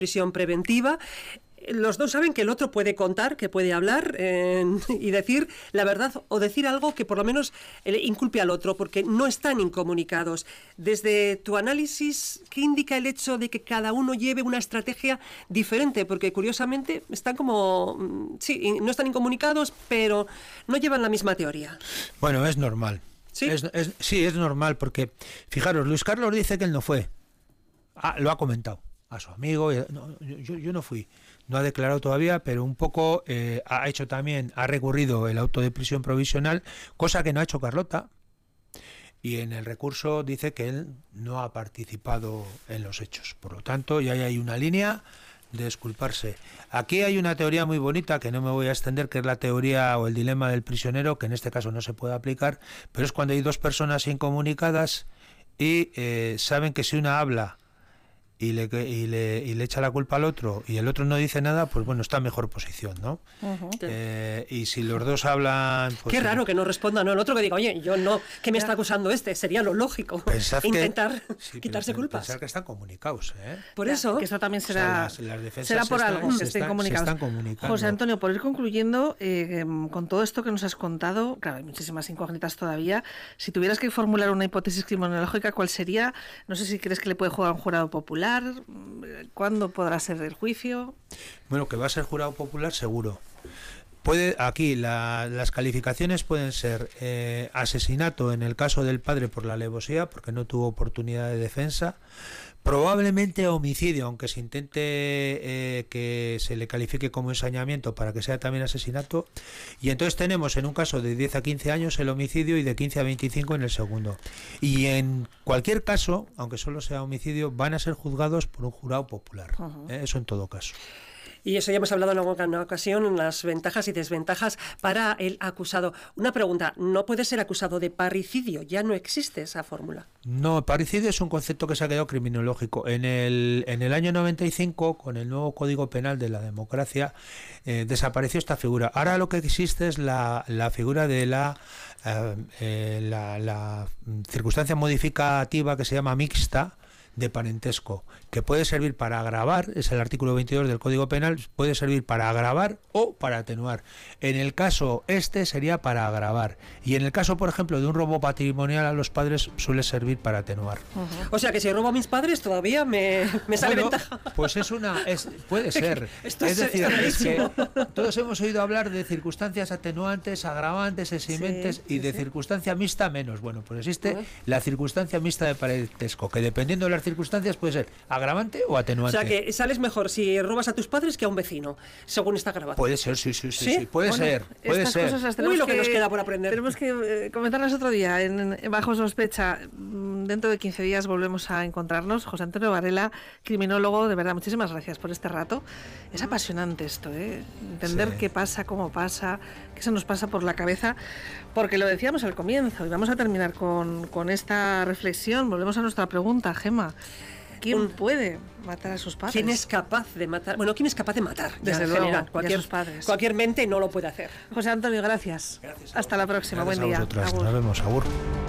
prisión preventiva. Los dos saben que el otro puede contar, que puede hablar y decir la verdad o decir algo que por lo menos inculpe al otro, porque no están incomunicados. Desde tu análisis, ¿qué indica el hecho de que cada uno lleve una estrategia diferente? Porque curiosamente están como, sí, no están incomunicados, pero no llevan la misma teoría. Bueno, es normal. ¿Sí? Sí, es normal, porque fijaros, Luis Carlos dice que él no fue. Lo ha comentado a su amigo. Yo no fui. No ha declarado todavía, pero un poco ha recurrido el auto de prisión provisional, cosa que no ha hecho Carlota, y en el recurso dice que él no ha participado en los hechos. Por lo tanto, ya hay una línea de disculparse. Aquí hay una teoría muy bonita que no me voy a extender, que es la teoría o el dilema del prisionero, que en este caso no se puede aplicar, pero es cuando hay dos personas incomunicadas y saben que si una habla y le echa la culpa al otro y el otro no dice nada, pues bueno, está en mejor posición, ¿no? Uh-huh. Y si los dos hablan... Pues, qué raro que no responda, ¿no? El otro que diga, oye, yo no, ¿qué me está acusando este? Sería lo lógico. Intentar quitarse culpas. Pensar que están comunicados, ¿eh? Por eso... Que eso también será, o sea, las será por algo que estén comunicados. Se están comunicando. José Antonio, por ir concluyendo, con todo esto que nos has contado, claro, hay muchísimas incógnitas todavía. Si tuvieras que formular una hipótesis criminológica, ¿cuál sería? No sé si crees que le puede jugar un jurado popular. ¿Cuándo podrá ser el juicio? Bueno, que va a ser jurado popular seguro. Aquí las calificaciones pueden ser asesinato en el caso del padre por la alevosía, porque no tuvo oportunidad de defensa, probablemente homicidio, aunque se intente que se le califique como ensañamiento para que sea también asesinato, y entonces tenemos en un caso de 10 a 15 años el homicidio y de 15 a 25 en el segundo. Y en cualquier caso, aunque solo sea homicidio, van a ser juzgados por un jurado popular. Uh-huh. Eso en todo caso. Y eso ya hemos hablado en alguna ocasión, las ventajas y desventajas para el acusado. Una pregunta, ¿no puede ser acusado de parricidio? Ya no existe esa fórmula. No, parricidio es un concepto que se ha quedado criminológico. En el año 95, con el nuevo Código Penal de la democracia, desapareció esta figura. Ahora lo que existe es la figura de la circunstancia modificativa que se llama mixta, de parentesco, que puede servir para agravar, es el artículo 22 del Código Penal, puede servir para agravar o para atenuar. En el caso sería para agravar, y en el caso, por ejemplo, de un robo patrimonial a los padres, suele servir para atenuar. Uh-huh. O sea que si robo a mis padres todavía me sale ventaja. Pues puede ser. Es decir, es que todos hemos oído hablar de circunstancias atenuantes, agravantes, eximentes, y de circunstancia mixta menos. Bueno, pues existe la circunstancia mixta de parentesco, que dependiendo de las circunstancias puede ser agravante o atenuante. O sea que sales mejor si robas a tus padres que a un vecino, según esta grabación. Puede ser, sí. Puede ser. Cosas las tenemos que nos queda por aprender. Tenemos que comentarlas otro día en Bajo Sospecha. Dentro de 15 días volvemos a encontrarnos. José Antonio Varela, criminólogo, de verdad, muchísimas gracias por este rato. Es apasionante esto, entender qué pasa, cómo pasa, qué se nos pasa por la cabeza, porque lo decíamos al comienzo, y vamos a terminar con esta reflexión. Volvemos a nuestra pregunta, Gemma. ¿Quién puede matar a sus padres? ¿Quién es capaz de matar? Bueno, ¿quién es capaz de matar? Desde luego, a sus padres. Cualquier mente no lo puede hacer. José Antonio, gracias. Hasta la próxima. Buen día. Nos vemos. Agur.